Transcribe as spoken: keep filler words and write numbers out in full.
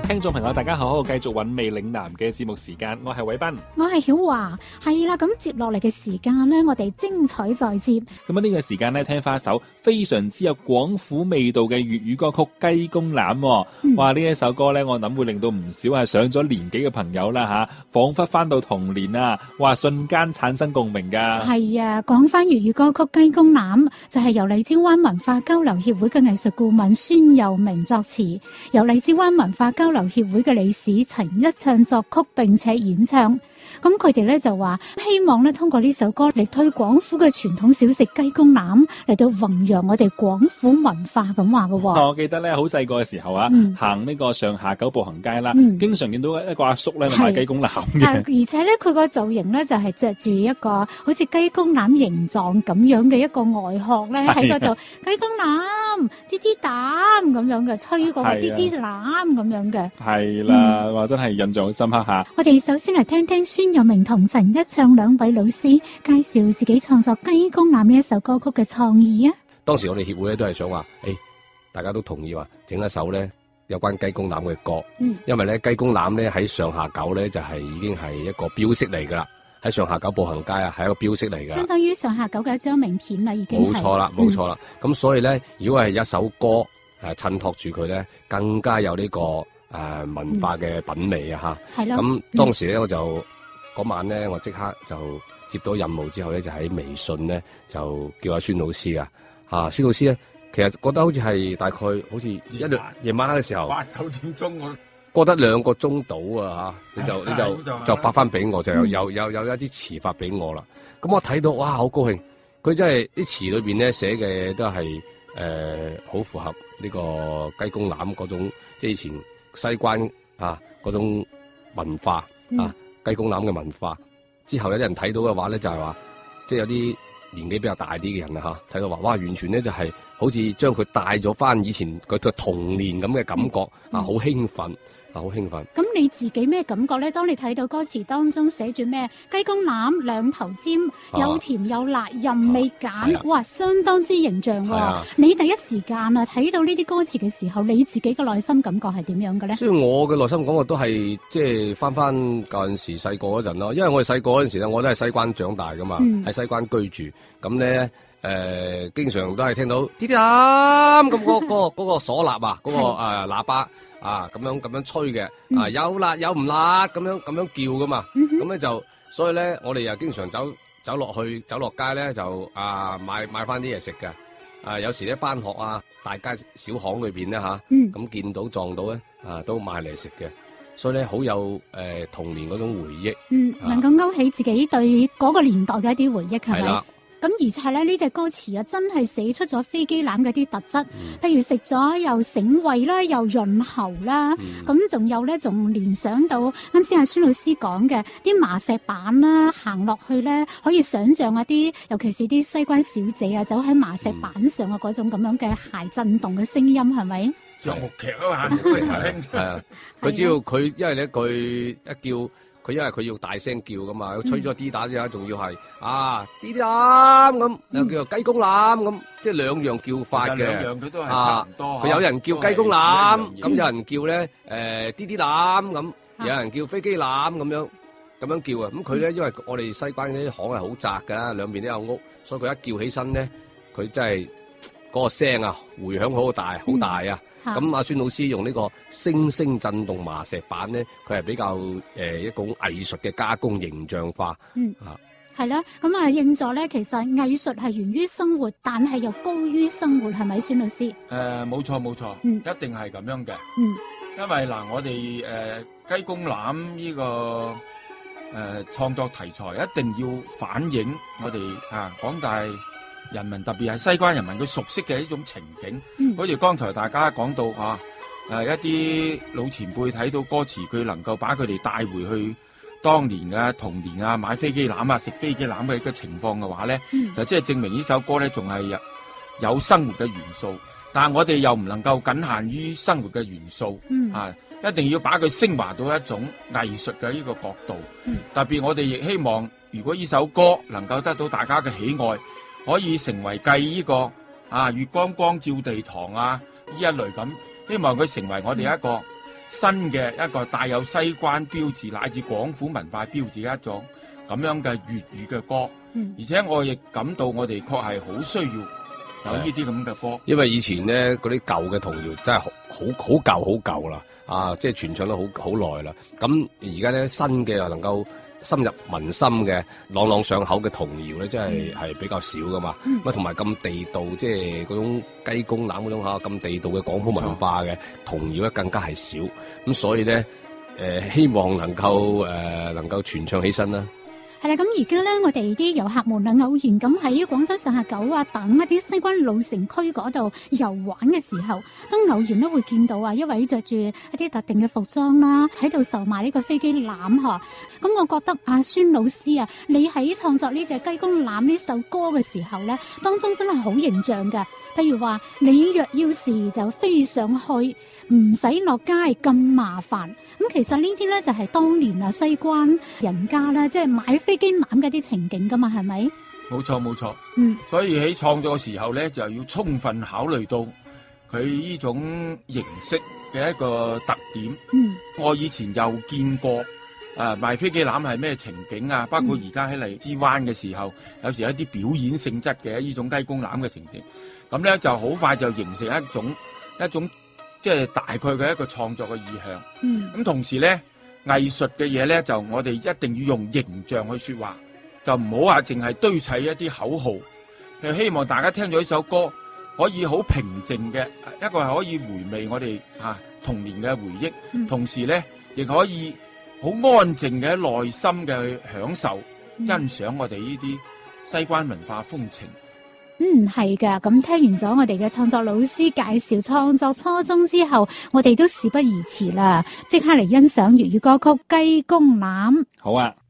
聽眾朋友大家好，繼續韻味嶺南嘅節目時間，我係偉斌， 我係曉華，係啦，咁接落嚟嘅時間呢，我哋精彩再接。 咁啊呢個時間呢，聽翻一首非常之有廣府味道嘅粵語歌曲《雞公欖》。嗯、哇！呢一首歌呢，我諗會令到唔少係上咗年紀嘅朋友啦吓，仿佛翻到童年啊！哇，瞬間產生共鳴噶。 係啊，講翻粵語歌曲《雞公欖》，就係、是、由荔枝灣文化交流協會嘅藝術顧問孫佑明作詞，由荔枝灣文化交流協會嘅理事陳一唱作曲並且演唱。咁佢哋咧就話希望咧通過呢首歌嚟推廣府嘅傳統小食雞公欖，嚟到弘揚我哋廣府文化咁話嘅。 我記得咧好細個嘅時候啊， 嗯、 行呢個上下九步行街啦， 嗯、 經常見到一個阿叔咧賣雞公欖嘅。 而且咧佢個造型咧就係着住一個好似雞公欖形狀咁樣嘅一個外殼咧喺嗰度，雞公欖啲啲膽咁樣嘅，吹過啲啲欖咁樣嘅。係啦， 哇、嗯、真係印象好深刻吓。 我哋首先嚟聽聽孫佑明同陳一唱兩位老師介紹自己創作《雞公欖》呢一首歌曲嘅創意啊！ 當時我哋協會咧都係想話，誒、欸，大家都同意話整一首咧有關雞公欖嘅歌，嗯、因為咧雞公欖咧喺上下九咧就係、是、已經係一個標識嚟噶啦，喺上下九步行街啊係一個標識嚟噶，相當於上下九嘅一張名片啦，已經冇錯啦，冇錯啦。咁、嗯、所以咧，如果係一首歌誒襯托住佢咧，更加有呢、這個誒、呃、文化嘅品味啊吓。係咯、嗯。咁當時咧我就。嗰晚咧，我即刻就接到任務之後咧，就喺微信咧就叫阿孫老師啊，嚇孫老師咧，其實覺得好似係大概好似一兩夜晚黑嘅時候，八九點鐘我過得兩個鐘到啊嚇，你就你就就發翻俾我，就有有有有一啲詞發俾我啦。咁我睇到哇，好高興！佢真係啲詞裏邊咧寫嘅都係誒好符合呢個雞公欖嗰種，即係以前西關啊嗰種文化啊。雞公欖嘅文化之後有啲人睇到嘅話咧，就係話即係有啲年紀比較大啲嘅人啊嚇，睇到話哇，完全咧就係好似將佢帶咗翻以前佢嘅童年咁嘅感覺啊，好興奮啊，好興奮。咁你自己咩感覺咧？當你睇到歌詞當中寫住咩雞公欖兩頭尖，又甜又辣，任味揀，哇，相當之形象喎！你第一時間啊睇到呢啲歌詞嘅時候，你自己嘅內心感覺係點樣嘅咧？ 所以我嘅內心感覺都係即係翻翻舊陣時細個嗰陣咯，因為我哋細個嗰陣時咧，我都係西關長大噶嘛，喺、嗯、西關居住，咁咧誒經常都係聽到啲啲啱咁嗰個嗰、嗰個嗩吶啊，嗰、嗰個誒、呃、喇叭。啊，咁樣咁樣吹嘅，嗯、啊有辣有唔辣，咁樣咁樣叫噶嘛，咁咧、嗯、就，所以咧我哋又經常走走落去走落街咧就啊買買翻啲嘢食嘅，啊有時咧翻學啊大街小巷裏邊咧吓，咁、嗯、見到撞到咧啊都買嚟食嘅，所以咧好有誒、呃、童年嗰種回憶，嗯， 啊、能夠勾起自己對嗰個年代嘅一啲回憶係咪？咁而且咧呢隻歌詞啊，真係寫出咗飛機欖嘅啲特質，嗯、譬如食咗又醒胃啦，又潤喉啦，咁仲、嗯、有咧，仲聯想到啱先阿孫老師講嘅啲麻石板啦，行落去咧可以想象一啲，尤其是啲西關小姐啊，走喺麻石板上嘅嗰種咁樣嘅鞋震動嘅聲音，係咪？ 音樂劇啊嘛，係啊，佢只要佢，因為咧佢一叫。佢因為佢要大聲叫噶嘛，吹咗 D 打之後，仲要係啊 D 打咁，又叫做雞公欖咁，即係兩樣叫法嘅。兩樣佢都係差唔多。佢有人叫雞公欖，咁有人叫咧誒 D 啲欖咁，有人叫飛機欖咁樣咁樣叫啊。咁佢咧因為我哋西關嗰啲巷係好窄㗎，兩邊都有屋，所以佢一叫起身咧，佢真係嗰個聲啊迴響好大，好大啊！咁阿孫老師用呢個聲聲震動麻石板咧，佢係比較誒、呃、一種藝術嘅加工形象化。嗯，啊， 係啦。咁啊，應咗咧，其實藝術係源於生活，但係又高於生活，係咪，孫老師？誒、 呃，冇錯冇錯，嗯，一定係咁樣嘅。嗯，因為嗱、呃，我哋誒雞公欖呢、這個誒創、呃、作題材一定要反映我哋啊廣大人民，特別係西關人民佢熟悉嘅一種情景，好似、嗯、剛才大家講到啊，誒、呃、一啲老前輩睇到歌詞，佢能夠把佢哋帶回去當年嘅童年啊，買飛機欖啊，食飛機欖嘅一個情況嘅話咧，嗯、就即係證明呢首歌咧仲係有有生活嘅元素，但係我哋又唔能夠僅限於生活嘅元素，嗯、啊，一定要把佢升華到一種藝術嘅呢個角度，嗯、特別我哋亦希望，如果呢首歌能夠得到大家嘅喜愛，可以成為繼呢個啊月光光照地堂啊呢一類咁，希望佢成為我哋一個新嘅一個帶有西關標誌乃至廣府文化標誌嘅一種咁樣嘅粵語嘅歌，嗯、而且我亦感到我哋確係好需要有呢啲咁嘅歌。 因為以前咧嗰啲舊嘅童謠真係好好好舊好舊啦，啊，即係傳唱得好好耐啦。咁而家咧新嘅又能夠深入民心嘅朗朗上口嘅童謠咧，真係係比較少噶嘛。咁啊同埋咁地道，即係嗰種雞公欖嗰種嚇咁地道嘅廣府文化嘅童謠咧，更加係少。咁所以咧，誒、呃、希望能夠誒、呃、能夠傳唱起身啦。 係啦，咁而家咧，我哋啲遊客們啊，偶然咁喺廣州上下九啊等一啲西關老城區嗰度遊玩嘅時候，都偶然都會見到啊一位着住一啲特定嘅服裝啦，喺度售賣呢個飛機欖嗬。咁我覺得阿孫老師啊，你喺創作呢隻雞公欖呢首歌嘅時候咧，當中真係好形象㗎。譬如話，你若要時就飛上去，唔使落街咁麻煩。咁其實呢啲咧就係當年啊西關人家咧，即係買飛機欖嘅啲情景噶嘛，係咪？ 冇錯冇錯， 嗯。 所以喺創作嘅時候咧，就要充分考慮到佢呢種形式嘅一個特點。 嗯。 我以前又見過。誒、啊、賣飛機欖係咩情景啊？包括而家喺荔枝灣嘅時候，嗯、有時有一啲表演性質嘅呢種雞公欖嘅情景，咁咧就好快就形成一種一種即係、就是、大概嘅一個創作嘅意向。 嗯， 咁同時咧藝術嘅嘢咧，就我哋一定要用形象去說話，就唔好話淨係堆砌一啲口號。就希望大家聽咗呢首歌，可以好平靜嘅一個係可以回味我哋嚇、啊、童年嘅回憶，嗯、同時咧亦可以好安靜嘅內心嘅去享受、嗯、欣賞我哋呢啲西關文化風情。 嗯，係噶。咁聽完咗我哋嘅創作老師介紹創作初衷之後，我哋都事不宜遲啦，即刻嚟欣賞粵語歌曲《雞公欖》。 好啊。